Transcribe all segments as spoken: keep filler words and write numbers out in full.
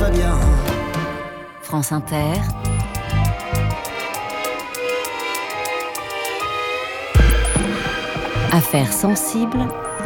va bien. France Inter. Affaires sensibles.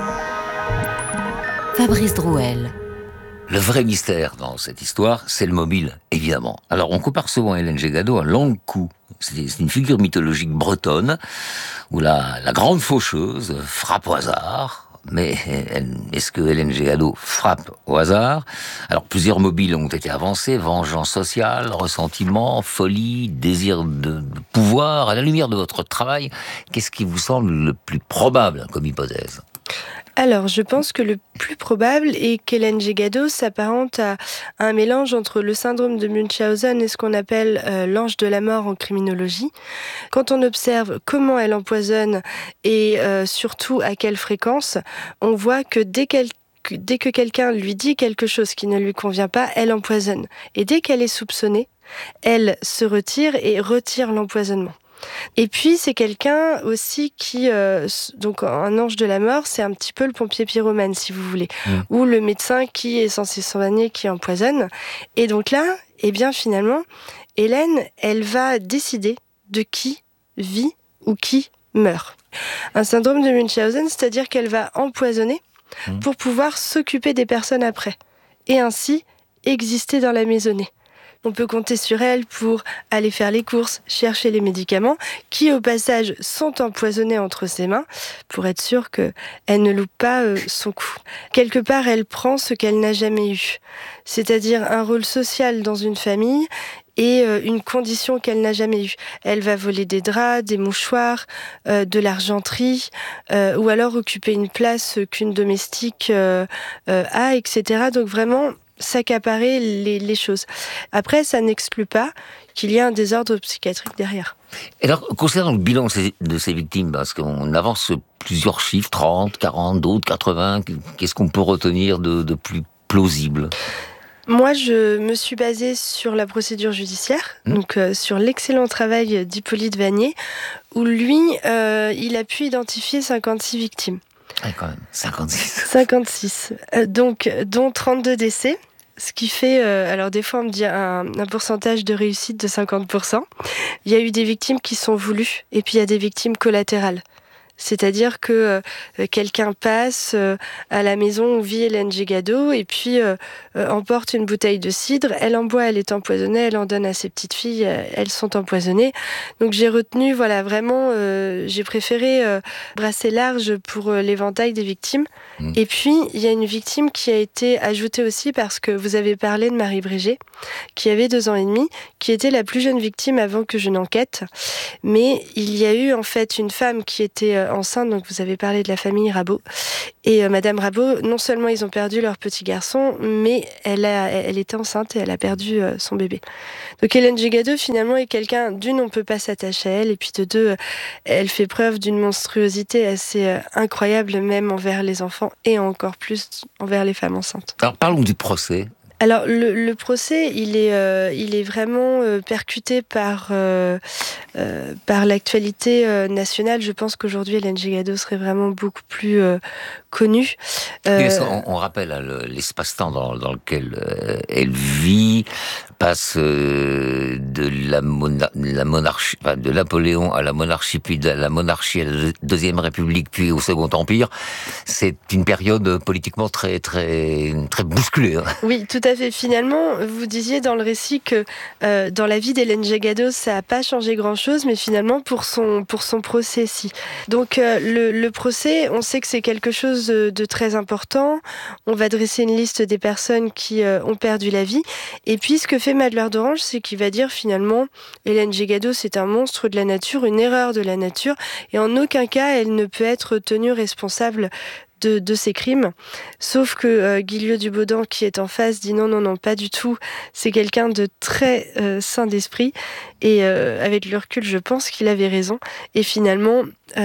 Fabrice Drouel. Le vrai mystère dans cette histoire, c'est le mobile, évidemment. Alors, on compare souvent Hélène Gégado à Langue-Cou. C'est une figure mythologique bretonne, où la, la grande faucheuse frappe au hasard. Mais est-ce que Hélène Gégado frappe au hasard? Alors, plusieurs mobiles ont été avancés: vengeance sociale, ressentiment, folie, désir de, de pouvoir. À la lumière de votre travail, qu'est-ce qui vous semble le plus probable comme hypothèse? Alors, je pense que le plus probable est qu'Hélène Gégado s'apparente à un mélange entre le syndrome de Munchausen et ce qu'on appelle euh, l'ange de la mort en criminologie. Quand on observe comment elle empoisonne et euh, surtout à quelle fréquence, on voit que dès qu'elle Dès que quelqu'un lui dit quelque chose qui ne lui convient pas, elle empoisonne. Et dès qu'elle est soupçonnée, elle se retire et retire l'empoisonnement. Et puis c'est quelqu'un aussi qui, euh, donc un ange de la mort, c'est un petit peu le pompier pyromane si vous voulez, mmh. ou le médecin qui est censé soigner, qui empoisonne. Et donc là, eh bien finalement, Hélène, elle va décider de qui vit ou qui meurt. Un syndrome de Munchausen, c'est-à-dire qu'elle va empoisonner mmh. pour pouvoir s'occuper des personnes après, et ainsi exister dans la maisonnée. On peut compter sur elle pour aller faire les courses, chercher les médicaments, qui au passage sont empoisonnés entre ses mains, pour être sûre qu'elle ne loupe pas euh, son coup. Quelque part, elle prend ce qu'elle n'a jamais eu, c'est-à-dire un rôle social dans une famille et euh, une condition qu'elle n'a jamais eue. Elle va voler des draps, des mouchoirs, euh, de l'argenterie, euh, ou alors occuper une place qu'une domestique euh, euh, a, et cetera. Donc vraiment s'accaparer les, les choses. Après, ça n'exclut pas qu'il y ait un désordre psychiatrique derrière. Et alors, concernant le bilan de ces, de ces victimes, parce qu'on avance plusieurs chiffres, trente, quarante, d'autres quatre-vingts, qu'est-ce qu'on peut retenir de, de plus plausible ? Moi, je me suis basée sur la procédure judiciaire, mmh. donc euh, sur l'excellent travail d'Hippolyte Vanier, où lui, euh, il a pu identifier cinquante-six victimes. Ah, quand même, cinquante-six. cinquante-six, euh, donc, dont trente-deux décès, ce qui fait, euh, alors des fois on me dit un, un pourcentage de réussite de cinquante pour cent. Il y a eu des victimes qui sont voulues, et puis il y a des victimes collatérales. C'est-à-dire que euh, quelqu'un passe euh, à la maison où vit Hélène Gégado et puis euh, euh, emporte une bouteille de cidre, elle en boit, elle est empoisonnée, elle en donne à ses petites filles, euh, elles sont empoisonnées. Donc j'ai retenu, voilà, vraiment, euh, j'ai préféré euh, brasser large pour euh, l'éventail des victimes. Mmh. Et puis, il y a une victime qui a été ajoutée aussi parce que vous avez parlé de Marie Brégé, qui avait deux ans et demi, qui était la plus jeune victime avant que je n'enquête. Mais il y a eu en fait une femme qui était euh, enceinte, donc vous avez parlé de la famille Rabot. Et euh, Madame Rabot, non seulement ils ont perdu leur petit garçon, mais elle, a, elle était enceinte et elle a perdu euh, son bébé. Donc Hélène Gégado, finalement, est quelqu'un, d'une, on ne peut pas s'attacher à elle, et puis de deux, euh, elle fait preuve d'une monstruosité assez euh, incroyable, même envers les enfants, et encore plus envers les femmes enceintes. Alors parlons du procès. Alors le, le procès, il est, euh, il est vraiment euh, percuté par, euh, euh, par l'actualité euh, nationale. Je pense qu'aujourd'hui, Hélène Gégado serait vraiment beaucoup plus euh, connue. Euh... On, on rappelle hein, le, l'espace-temps dans, dans lequel euh, elle vit, passe euh, de la, mona- la monarchie, enfin, de Napoléon à la monarchie, puis de la monarchie à la Deuxième République, puis au Second Empire. C'est une période politiquement très, très, très bousculée. Hein. Oui, tout à fait. Finalement, vous disiez dans le récit que euh, dans la vie d'Hélène Gégado, ça n'a pas changé grand-chose, mais finalement pour son, pour son procès, si. Donc euh, le, le procès, on sait que c'est quelque chose de, de très important. On va dresser une liste des personnes qui euh, ont perdu la vie. Et puis ce que fait Madeleine d'Orange, c'est qu'il va dire finalement, Hélène Gégado, c'est un monstre de la nature, une erreur de la nature, et en aucun cas, elle ne peut être tenue responsable De, de ces crimes, sauf que euh, Guillot Dubaudan qui est en face dit non, non, non, pas du tout, c'est quelqu'un de très euh, sain d'esprit et euh, avec le recul je pense qu'il avait raison et finalement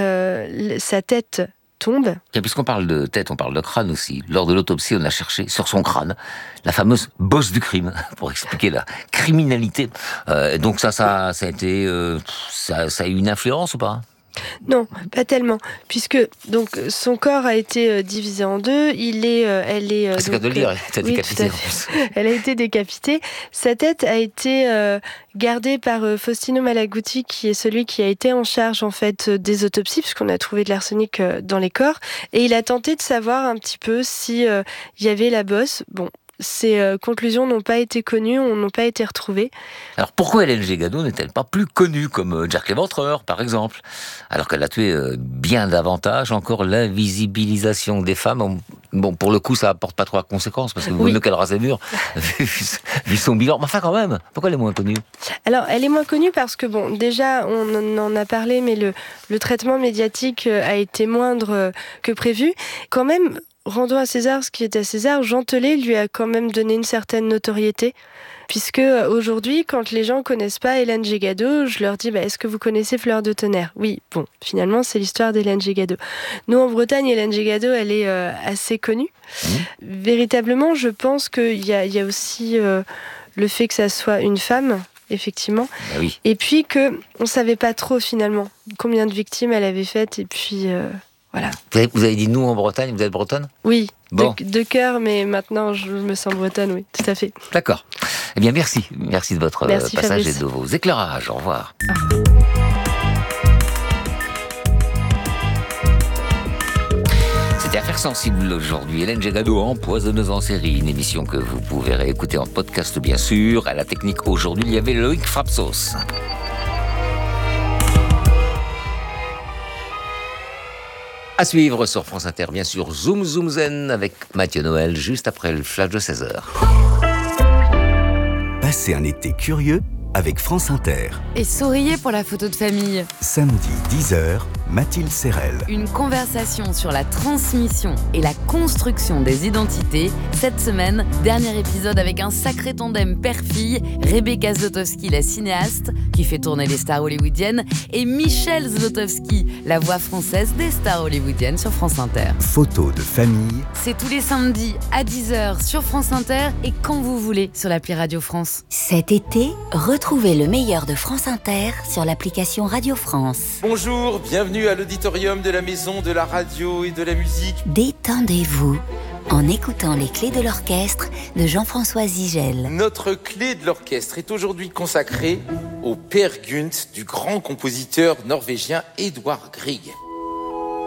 euh, sa tête tombe. Et puisqu'on parle de tête, on parle de crâne aussi. Lors de l'autopsie, on a cherché sur son crâne la fameuse bosse du crime pour expliquer la criminalité. Euh, donc ça, ça, ça a été, euh, ça, ça a eu une influence ou pas ? Non, pas tellement, puisque donc son corps a été divisé en deux. Il est, elle est. C'est donc, qu'à de le dire, elle a été oui, décapitée tout à en plus. fait. Elle a été décapitée. Sa tête a été euh, gardée par euh, Faustino Malaguti, qui est celui qui a été en charge en fait des autopsies, puisqu'on a trouvé de l'arsenic euh, dans les corps, et il a tenté de savoir un petit peu si euh, il y avait la bosse. Bon. Ces euh, conclusions n'ont pas été connues, n'ont pas été retrouvées. Alors pourquoi Hélène Gado n'est-elle pas plus connue comme euh, Jack l'Éventreur, par exemple, alors qu'elle a tué euh, bien davantage encore l'invisibilisation des femmes. On, bon, pour le coup, ça apporte pas trop de conséquences parce que vous Oui. voyez qu'elle rase les murs, vu son bilan. Mais enfin, quand même, pourquoi elle est moins connue ? Alors, elle est moins connue parce que, bon, déjà, on en a parlé, mais le, le traitement médiatique a été moindre que prévu. Quand même, rendons à César ce qui est à César, Jean Telet lui a quand même donné une certaine notoriété. Puisque aujourd'hui, quand les gens connaissent pas Hélène Gado, je leur dis bah, « Est-ce que vous connaissez Fleur de Tonnerre ?» Oui, bon, finalement, c'est l'histoire d'Hélène Gado. Nous, en Bretagne, Hélène Gado, elle est euh, assez connue. Mmh. Véritablement, je pense qu'il y a, il y a aussi euh, le fait que ça soit une femme, effectivement. Ah oui. Et puis qu'on ne savait pas trop, finalement, combien de victimes elle avait faites. Et puis, euh, voilà. Vous avez, vous avez dit « nous en Bretagne », vous êtes bretonne ? Oui, bon. de, de cœur, mais maintenant, je me sens bretonne, oui, tout à fait. D'accord. Eh bien, merci. Merci de votre merci, passage Fabrice. et de vos éclairages. Au revoir. Ah. C'était Affaires sensibles aujourd'hui. Hélène Gado, empoisonneuse en série. Une émission que vous pouvez réécouter en podcast, bien sûr. À la technique aujourd'hui, il y avait Loïc Frapsos. À suivre sur France Inter, bien sûr, Zoom Zoom Zen avec Mathieu Noël, juste après le flash de seize heures. Passez un été curieux avec France Inter. Et souriez pour la photo de famille. Samedi dix heures, Mathilde Serrel. Une conversation sur la transmission et la construction des identités. Cette semaine, dernier épisode avec un sacré tandem père-fille, Rebecca Zlotowski, la cinéaste, qui fait tourner les stars hollywoodiennes, et Michel Zlotowski, la voix française des stars hollywoodiennes sur France Inter. Photo de famille. C'est tous les samedis à dix heures sur France Inter et quand vous voulez sur l'appli Radio France. Cet été, retrouvez le meilleur de France Inter sur l'application Radio France. Bonjour, bienvenue à l'auditorium de la Maison de la Radio et de la Musique. Détendez-vous en écoutant les clés de l'orchestre de Jean-François Zigel. Notre clé de l'orchestre est aujourd'hui consacrée au Peer Gynt du grand compositeur norvégien Edvard Grieg.